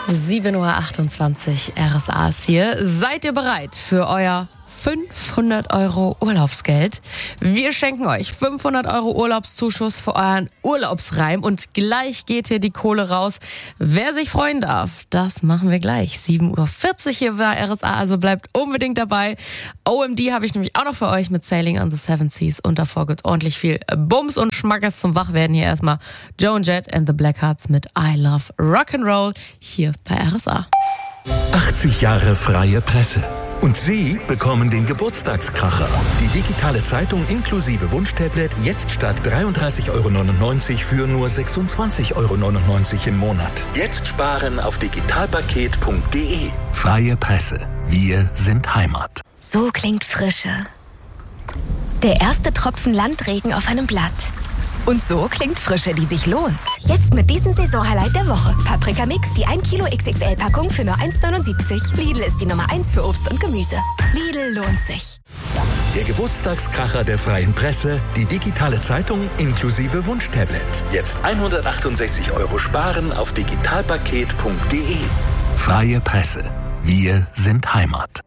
7:28 Uhr, RSA ist hier. Seid ihr bereit für euer 500 € Urlaubsgeld? Wir schenken euch 500 € Urlaubszuschuss für euren Urlaubsreim und gleich geht hier die Kohle raus. Wer sich freuen darf, das machen wir gleich. 7:40 Uhr hier bei RSA, also bleibt unbedingt dabei. OMD habe ich nämlich auch noch für euch mit Sailing on the Seven Seas und davor gibt's ordentlich viel Bums und Schmackes zum Wachwerden. Hier erstmal Joan Jett and the Blackhearts mit I Love Rock'n'Roll hier bei RSA. 80 Jahre freie Presse. Und Sie bekommen den Geburtstagskracher. Die digitale Zeitung inklusive Wunschtablet jetzt statt 33,99 € für nur 26,99 € im Monat. Jetzt sparen auf digitalpaket.de. Freie Presse. Wir sind Heimat. So klingt Frische. Der erste Tropfen Landregen auf einem Blatt. Und so klingt Frische, die sich lohnt. Jetzt mit diesem Saisonhighlight der Woche. Paprika Mix, die 1 Kilo XXL-Packung für nur 1,79 €. Lidl ist die Nummer 1 für Obst und Gemüse. Lidl lohnt sich. Der Geburtstagskracher der freien Presse, die digitale Zeitung inklusive Wunschtablet. Jetzt 168 € sparen auf digitalpaket.de. Freie Presse. Wir sind Heimat.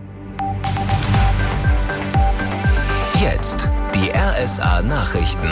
Jetzt die RSA Nachrichten.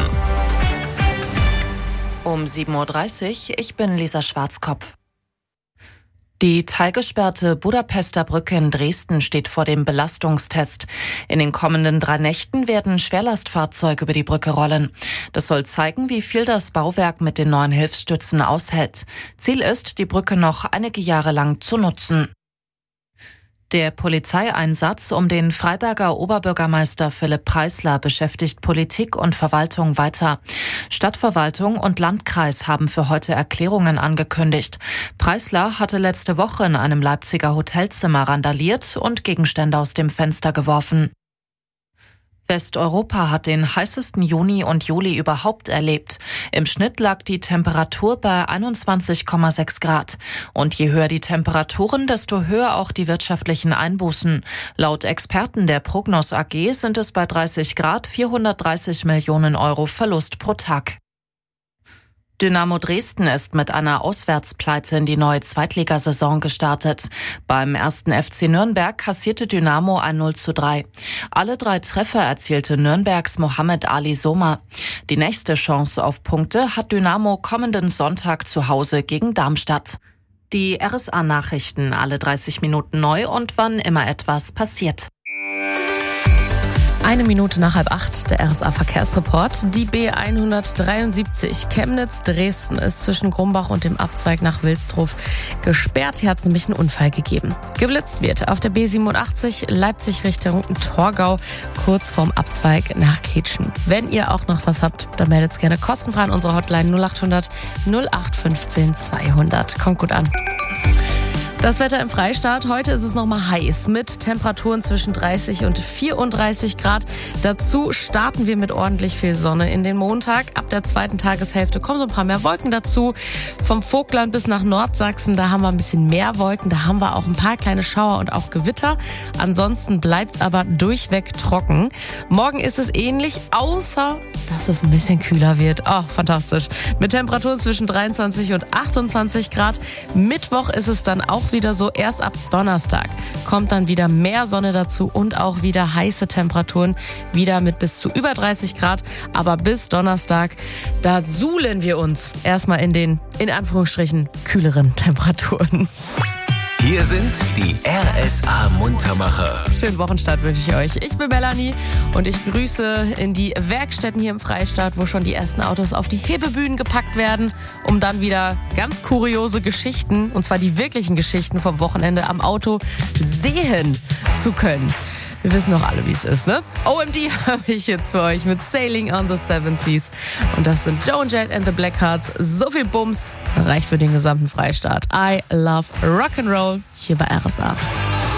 Um 7:30 Uhr, ich bin Lisa Schwarzkopf. Die teilgesperrte Budapester Brücke in Dresden steht vor dem Belastungstest. In den kommenden 3 Nächten werden Schwerlastfahrzeuge über die Brücke rollen. Das soll zeigen, wie viel das Bauwerk mit den neuen Hilfsstützen aushält. Ziel ist, die Brücke noch einige Jahre lang zu nutzen. Der Polizeieinsatz um den Freiberger Oberbürgermeister Philipp Preisler beschäftigt Politik und Verwaltung weiter. Stadtverwaltung und Landkreis haben für heute Erklärungen angekündigt. Preisler hatte letzte Woche in einem Leipziger Hotelzimmer randaliert und Gegenstände aus dem Fenster geworfen. Westeuropa hat den heißesten Juni und Juli überhaupt erlebt. Im Schnitt lag die Temperatur bei 21,6 Grad. Und je höher die Temperaturen, desto höher auch die wirtschaftlichen Einbußen. Laut Experten der Prognos AG sind es bei 30 Grad 430 Millionen € Verlust pro Tag. Dynamo Dresden ist mit einer Auswärtspleite in die neue Zweitligasaison gestartet. Beim 1. FC Nürnberg kassierte Dynamo ein 0:3. Alle 3 Treffer erzielte Nürnbergs Mohamed Ali Soma. Die nächste Chance auf Punkte hat Dynamo kommenden Sonntag zu Hause gegen Darmstadt. Die RSA-Nachrichten alle 30 Minuten neu und wann immer etwas passiert. 1 Minute nach 7:30, der RSA-Verkehrsreport. Die B173 Chemnitz-Dresden ist zwischen Grumbach und dem Abzweig nach Wilsdruf gesperrt. Hier hat es nämlich einen Unfall gegeben. Geblitzt wird auf der B87 Leipzig Richtung Torgau, kurz vorm Abzweig nach Klitschen. Wenn ihr auch noch was habt, dann meldet es gerne kostenfrei an unsere Hotline 0800 0815 200. Kommt gut an. Das Wetter im Freistaat. Heute ist es nochmal heiß mit Temperaturen zwischen 30 und 34 Grad. Dazu starten wir mit ordentlich viel Sonne in den Montag. Ab der zweiten Tageshälfte kommen so ein paar mehr Wolken dazu. Vom Vogtland bis nach Nordsachsen, da haben wir ein bisschen mehr Wolken. Da haben wir auch ein paar kleine Schauer und auch Gewitter. Ansonsten bleibt es aber durchweg trocken. Morgen ist es ähnlich, außer dass es ein bisschen kühler wird. Oh, fantastisch. Mit Temperaturen zwischen 23 und 28 Grad. Mittwoch ist es dann auch wieder so. Erst ab Donnerstag kommt dann wieder mehr Sonne dazu und auch wieder heiße Temperaturen. Wieder mit bis zu über 30 Grad. Aber bis Donnerstag, da suhlen wir uns erstmal in den, in Anführungsstrichen, kühleren Temperaturen. Hier sind die RSA-Muntermacher. Schönen Wochenstart wünsche ich euch. Ich bin Melanie und ich grüße in die Werkstätten hier im Freistaat, wo schon die ersten Autos auf die Hebebühnen gepackt werden, um dann wieder ganz kuriose Geschichten, und zwar die wirklichen Geschichten vom Wochenende am Auto sehen zu können. Wir wissen doch alle, wie es ist, ne? OMD habe ich jetzt für euch mit Sailing on the Seven Seas. Und das sind Joan Jett and the Blackhearts. So viel Bums reicht für den gesamten Freistaat. I love Rock'n'Roll hier bei RSA.